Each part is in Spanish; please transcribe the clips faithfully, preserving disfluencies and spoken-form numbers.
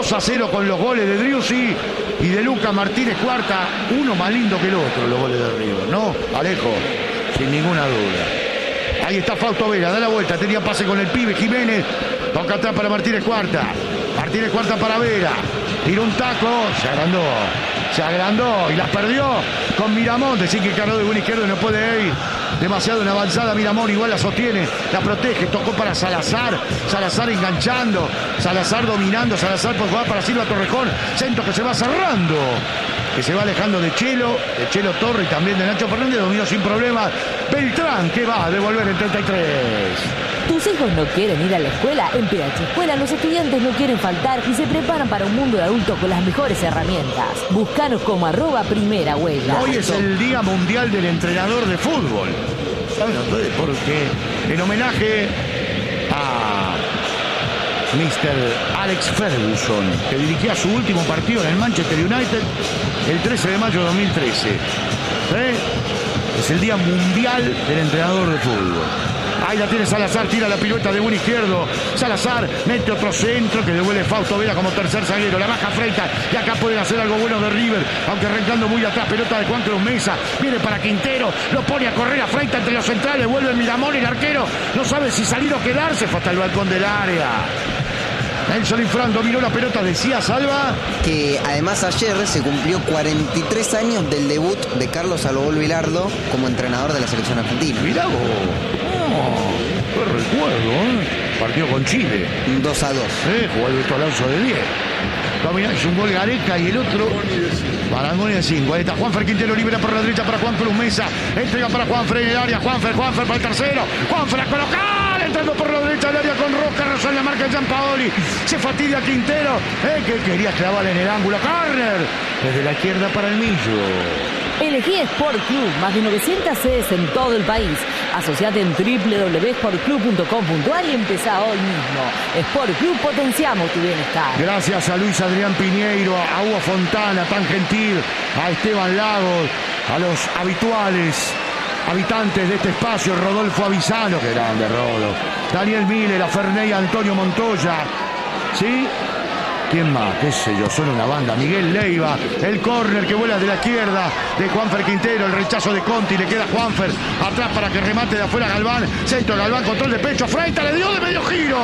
dos a cero con los goles de Driussi y de Lucas Martínez Cuarta. Uno más lindo que el otro, los goles de River, ¿no, Alejo? Sin ninguna duda. Ahí está Fausto Vera, da la vuelta, tenía pase con el pibe Jiménez. Toca atrás para Martínez Cuarta. Martínez Cuarta para Vera. Tira un taco, se agrandó. Se agrandó y las perdió con Miramón. Decir que cargó de buen izquierdo y no puede ir. Demasiado en avanzada Miramón, igual la sostiene, la protege, tocó para Salazar, Salazar enganchando, Salazar dominando, Salazar por jugar para Silva Torrejón, centro que se va cerrando, que se va alejando de Chelo, de Chelo Torre y también de Nacho Fernández, dominó sin problema Beltrán, que va a devolver en treinta y tres. ¿Tus hijos no quieren ir a la escuela? En P H Escuela los estudiantes no quieren faltar y se preparan para un mundo de adultos con las mejores herramientas. Búscanos como arroba primera huella. Hoy es el Día Mundial del Entrenador de Fútbol. ¿Saben ustedes por qué? En homenaje a mister Alex Ferguson, que dirigía su último partido en el Manchester United el trece de mayo de dos mil trece. ¿Eh? Es el Día Mundial del Entrenador de Fútbol. Ahí la tiene Salazar, tira la pirueta de buen izquierdo. Salazar mete otro centro que devuelve Fausto Vera como tercer zaguero. La baja Freitas y acá pueden hacer algo bueno de River, aunque arrancando muy atrás. Pelota de Juan Cruz Mesa, viene para Quintero, lo pone a correr a Freitas entre los centrales, vuelve Miramón y el arquero no sabe si salir o quedarse, fue hasta el balcón del área. Nelson Infran dominó la pelota, decía Salva. Que además ayer se cumplió cuarenta y tres años del debut de Carlos Alobol Vilardo como entrenador de la selección argentina. Mirá vos. Oh, qué recuerdo, ¿eh? Partido con Chile. dos a dos. Eh, jugó Alberto Alonso de diez. Domina, es un gol Gareca y el otro Marangoni de cinco. Ahí está Juanfer Quintero, libera por la derecha para Juan Cruz Mesa. Entrega para Juanfer en el área. Juanfer, Juanfer para el tercero. Juanfer a colocar. Entrando por la derecha del área con Roca. Rosa en la marca de Gianpaoli. Se fatiga Quintero. Eh, que quería clavar en el ángulo. Corner. Desde la izquierda para el Millo. Elegí Sport Club, más de novecientas sedes en todo el país. Asociate en doble u doble u doble u punto sport club punto com punto a r y empezá hoy mismo. Sport Club, potenciamos tu bienestar. Gracias a Luis Adrián Piñeiro, a Hugo Fontana, tan gentil, a Esteban Lagos, a los habituales habitantes de este espacio, Rodolfo Avisano, que grande Rodo, Daniel Miller, a Ferney, Antonio Montoya, ¿sí? ¿Quién más? ¿Qué sé yo? Son una banda. Miguel Leiva, el córner que vuela de la izquierda de Juanfer Quintero, el rechazo de Conti, le queda Juanfer atrás para que remate de afuera Galván, centro Galván, control de pecho, Freitas le dio de medio giro.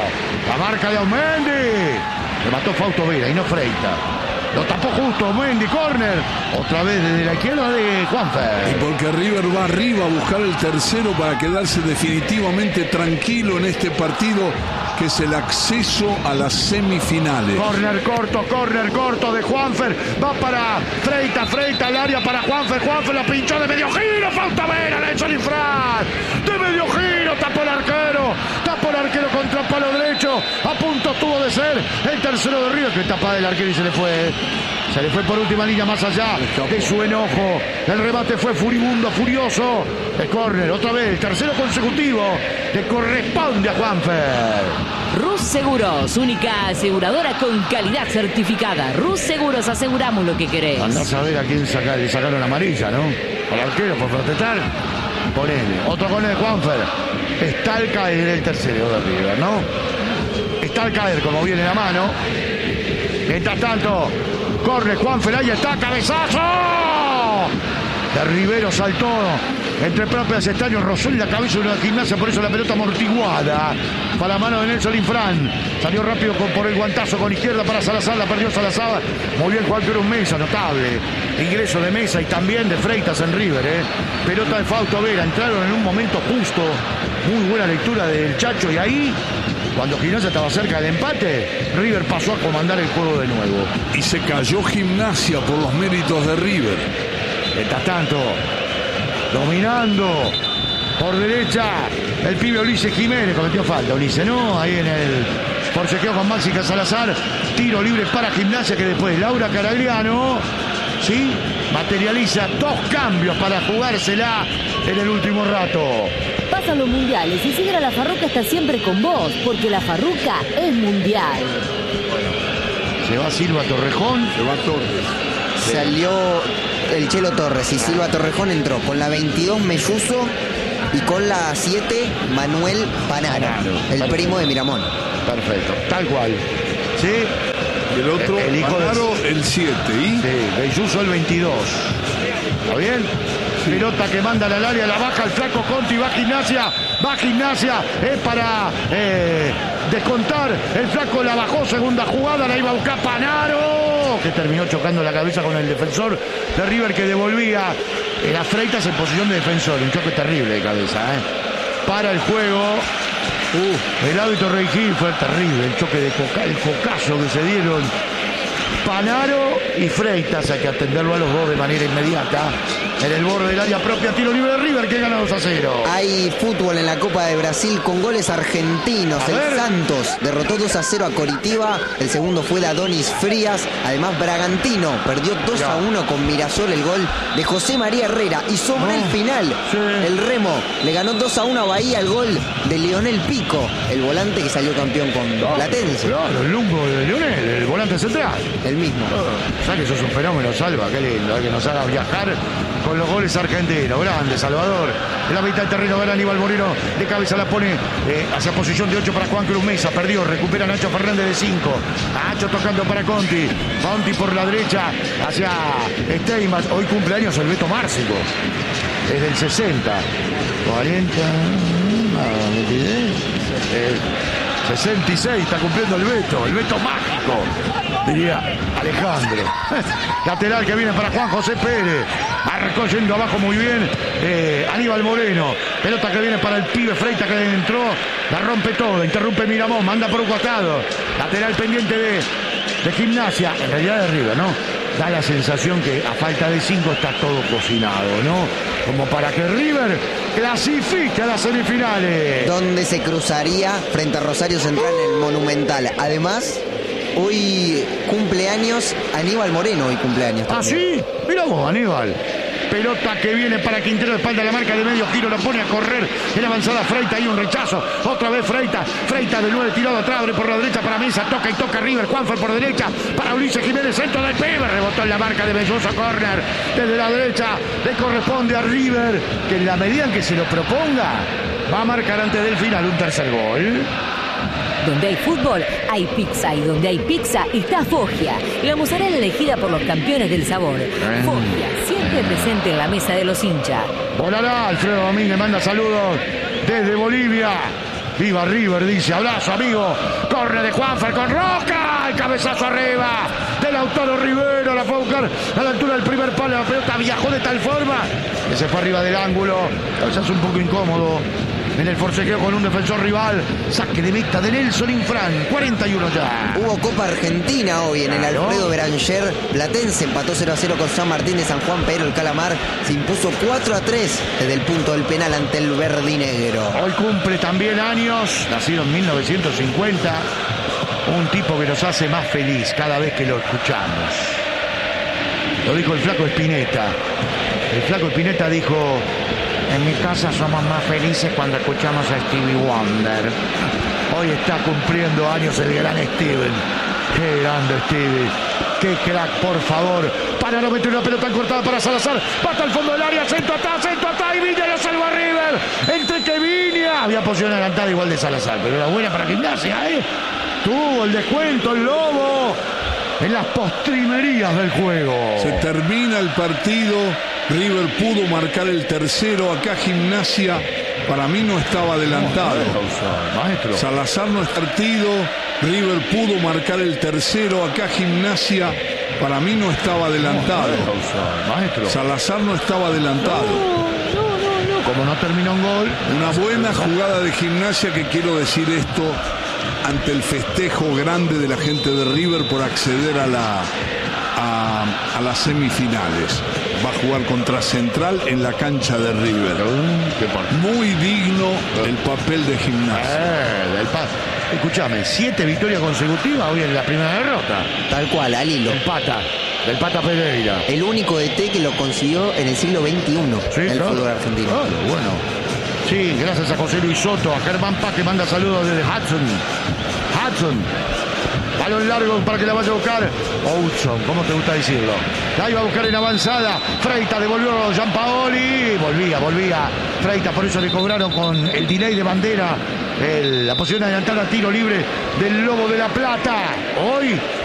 La marca de Aumendi. Le mató Fausto Vera y no Freitas. Lo tapó justo Aumendi, córner. Otra vez desde la izquierda de Juanfer. Y porque River va arriba a buscar el tercero para quedarse definitivamente tranquilo en este partido, que es el acceso a las semifinales. Corner corto, corner corto de Juanfer. Va para Freitas, Freitas al área para Juanfer. Juanfer la pinchó de medio giro. Fausto Vera, Nelson Infran. De medio giro, tapó el arquero. Tapó el arquero contra el palo derecho. A punto estuvo de ser el tercero de River, que tapa del arquero y se le fue. Se le fue por última línea más allá de su enojo. El remate fue furibundo, furioso. El córner, otra vez, el tercero consecutivo. Le corresponde a Juanfer. Rus Seguros, única aseguradora con calidad certificada. Rus Seguros, aseguramos lo que querés. Andás a ver a quién saca, le sacaron amarilla, ¿no? Al arquero por protestar. Ponele. Otro gol de Juanfer. Está al caer el tercero de River, ¿no? Está al caer, como viene la mano. Mientras tanto, corre Juanfer, ahí está, cabezazo. De Rivero saltó entre propias estaños, rozó en la cabeza de una Gimnasia, por eso la pelota amortiguada para la mano de Nelson Infran. Salió rápido con, por el guantazo con izquierda para Salazar, la perdió Salazar. Muy bien Juan Cruz Mesa, notable ingreso de Mesa y también de Freitas en River, ¿eh? Pelota de Fausto Vera, entraron en un momento justo. Muy buena lectura del Chacho y ahí, cuando Gimnasia estaba cerca del empate, River pasó a comandar el juego de nuevo. Y se cayó Gimnasia por los méritos de River. Mientras tanto, dominando por derecha, el pibe Ulises Jiménez. Cometió falta Ulises, ¿no? Ahí en el forcejeo con Maxi Salazar. Tiro libre para Gimnasia, que después Laura Caragliano, ¿sí?, materializa dos cambios para jugársela en el último rato. Pasan los mundiales y Sidra La Farruca está siempre con vos, porque La Farruca es mundial. Bueno, se va Silva Torrejón. Se va Torres. Salió el Chelo Torres y Silva Torrejón entró con la veintidós Melluso y con la siete Manuel Panaro, Panaro. el Perfecto. primo de Miramón. Perfecto, tal cual. ¿Sí? Y el otro, el hijo Panaro, de... el siete. ¿Y? Sí, Belluso el veintidós. ¿Está bien? Sí. Pelota que manda al área, la baja el flaco Conti, va a Gimnasia, va a Gimnasia, es para eh, descontar. El flaco la bajó, segunda jugada, la iba a buscar Panaro, que terminó chocando la cabeza con el defensor de River que devolvía. Era Freitas en posición de defensor, un choque terrible de cabeza, ¿eh? Para el juego. Uh, el árbitro Rey Gil fue terrible, el choque de coca, el cocazo que se dieron Panaro y Freitas. Hay que atenderlo a los dos de manera inmediata. En el borde del área propia, tiro libre de River que gana dos a cero. Hay fútbol en la Copa de Brasil con goles argentinos. A el ver. Santos derrotó dos a cero a Coritiba. El segundo fue de Adonis Frías. Además, Bragantino perdió dos a uno con Mirasol, el gol de José María Herrera. Y sobre No. el final, Sí. el Remo le ganó dos a uno a Bahía, el gol de Lionel Pico, el volante que salió campeón con Platense. Claro, el lumbo de Leonel, el volante central. El mismo. Ya que sos un fenómeno, Salva, qué lindo, eh, que nos haga viajar con los goles argentinos. Grande, Salvador. En la mitad del terreno gana Aníbal Moreno, de cabeza la pone eh, hacia posición de ocho para Juan Cruz Mesa. Perdió, recupera Nacho Fernández de cinco. Nacho tocando para Conti. Conti por la derecha hacia Steymas. Hoy cumpleaños el Beto Márcico. Es del sesenta. cuarenta. No, me quedé. Eh, sesenta y seis está cumpliendo el Beto. El Beto mágico, diría Alejandro. Lateral que viene para Juan José Pérez. Arrancó yendo abajo muy bien eh, Aníbal Moreno. Pelota que viene para el pibe Freitas que entró. La rompe toda. Interrumpe Miramón. Manda por un costado. Lateral pendiente de, de Gimnasia. En realidad de River, ¿no? Da la sensación que a falta de cinco está todo cocinado, ¿no? Como para que River clasifique a las semifinales. Donde se cruzaría frente a Rosario Central en el Monumental. Además, hoy cumpleaños Aníbal Moreno, hoy cumpleaños ¿Ah, también. sí? Mira vos, Aníbal. Pelota que viene para Quintero de espalda a la marca de medio giro, lo pone a correr en avanzada Freitas, hay un rechazo, otra vez Freitas, Freitas de nueve tirado atrás, abre por la derecha para Mesa, toca y toca River, Juanfer por derecha, para Ulises Jiménez, centro del pibe, rebotó en la marca de Belloso, córner, desde la derecha, le corresponde a River, que en la medida en que se lo proponga, va a marcar antes del final un tercer gol. Donde hay fútbol, hay pizza. Y donde hay pizza, está Foggia. La mozzarella elegida por los campeones del sabor. Foggia, siempre presente en la mesa de los hinchas. Volará, Alfredo Domínguez manda saludos desde Bolivia. Viva River, dice, abrazo amigo. Corre de Juanfer con Roca, el cabezazo arriba del Lautaro Rivero, la fue a buscar a la altura del primer palo, la pelota viajó de tal forma que se fue arriba del ángulo. Eso es un poco incómodo en el forcejeo con un defensor rival. Saque de meta de Nelson Infran, cuarenta y uno ya. Hubo Copa Argentina hoy en el Claro. Alfredo Beranger. Platense empató cero a cero con San Martín de San Juan, pero el Calamar se impuso cuatro a tres desde el punto del penal ante el verdinegro. Hoy cumple también años, nacido en mil novecientos cincuenta, un tipo que nos hace más feliz cada vez que lo escuchamos. Lo dijo el flaco Spinetta. El flaco Spinetta dijo: en mi casa somos más felices cuando escuchamos a Stevie Wonder. Hoy está cumpliendo años el gran Steven. Qué grande Stevie. Qué crack, por favor. Para no meter una pelota cortada para Salazar. Pata al fondo del área, centro atrás, centro atrás. Y Viña lo salva a River. Entre que Viña. Había posición adelantada igual de Salazar, pero era buena para Gimnasia, ¿eh? Tuvo el descuento, el Lobo, en las postrimerías del juego. Se termina el partido. River pudo marcar el tercero. Acá Gimnasia para mí no estaba adelantado. Maestro. Salazar no es partido. River pudo marcar el tercero. Acá Gimnasia para mí no estaba adelantado. Maestro. Salazar no estaba adelantado. Como no terminó un gol. Una buena jugada de Gimnasia, que quiero decir esto ante el festejo grande de la gente de River por acceder a la a, a las semifinales. Va a jugar contra Central en la cancha de River. Muy digno el papel de Gimnasia. Eh, del Paz. Escúchame, siete victorias consecutivas hoy en la primera derrota. Tal cual, al hilo. Del Pata, del Pata Pereira. El único D T que lo consiguió en el siglo veintiuno, Sí, el claro. fútbol argentino. Claro, bueno. Sí, gracias a José Luis Soto, a Germán Paz, que manda saludos desde Hudson. Hudson. Balón largo para que la vaya a buscar Hudson, ¿cómo te gusta decirlo? La iba a buscar en avanzada. Freitas devolvió a Gianpaoli. Volvía, volvía. Freitas, por eso le cobraron con el delay de bandera el, la posición adelantada, tiro libre del Lobo de la Plata. Hoy